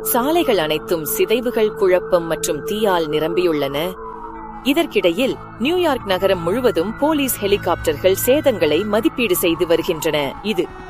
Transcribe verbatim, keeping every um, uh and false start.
சாலைகள் அனைத்தும் சிதைவுகள், குழப்பம் மற்றும் தீயால் நிரம்பியுள்ளன. இதற்கிடையில் நியூயார்க் நகரம் முழுவதும் போலீஸ் ஹெலிகாப்டர்கள் சேதங்களை மதிப்பீடு செய்து வருகின்றன. இது